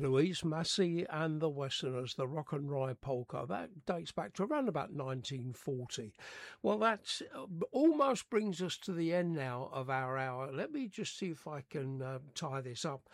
Louise Massey and the Westerners, the Rock and Rye Polka. That dates back to around about 1940. Well, that almost brings us to the end now of our hour. Let me just see if I can tie this up.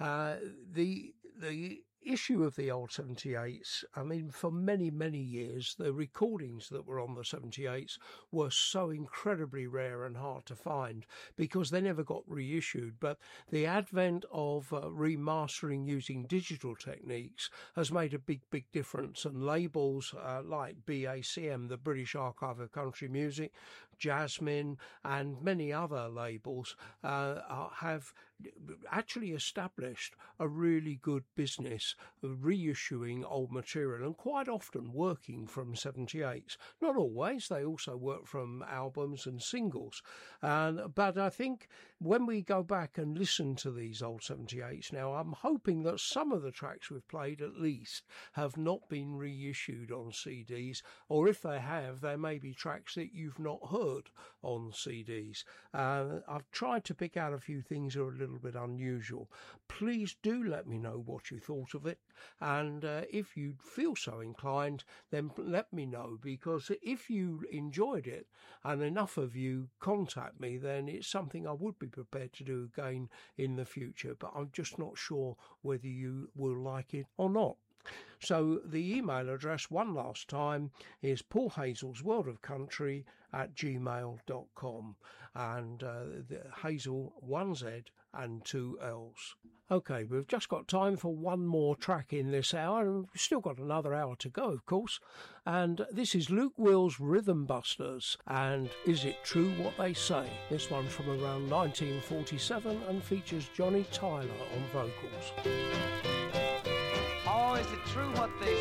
The issue of the old 78s, I mean, for many, many years, the recordings that were on the 78s were so incredibly rare and hard to find because they never got reissued. But the advent of remastering using digital techniques has made a big, big difference. And labels like BACM, the British Archive of Country Music, Jasmine, and many other labels have actually established a really good business reissuing old material, and quite often working from 78s. Not always, they also work from albums and singles. But I think when we go back and listen to these old 78s now, I'm hoping that some of the tracks we've played at least have not been reissued on CDs, or if they have, there may be tracks that you've not heard on CDs. I've tried to pick out a few things that are a little bit unusual. Please do let me know what you thought of it, and if you feel so inclined, then let me know, because if you enjoyed it and enough of you contact me, then it's something I would be prepared to do again in the future, but I'm just not sure whether you will like it or not. So the email address, one last time, is Paul Hazel's World of Country @gmail.com, and the Hazel, 1Z and 2 L's. Okay, we've just got time for one more track in this hour, and we've still got another hour to go, of course. And this is Luke Will's Rhythm Busters, and Is It True What They Say? This one's from around 1947 and features Johnny Tyler on vocals. Oh, is it true what they